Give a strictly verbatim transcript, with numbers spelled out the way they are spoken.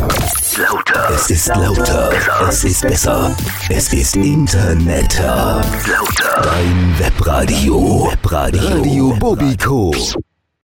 Lauter. Es ist lauter. Es ist besser. Es ist Internetter. Lauter. Dein Webradio. Webradio. Radio Bobiko.